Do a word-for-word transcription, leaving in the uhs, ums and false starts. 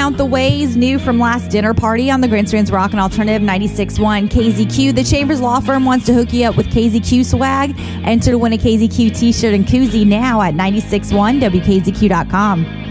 Count the Ways, new from last dinner party on the Grand Strands Rock and Alternative ninety-six point one. K Z Q, the Chambers Law Firm wants to hook you up with K Z Q swag. Enter to win a K Z Q t-shirt and koozie now at nine six one W K Z Q dot com.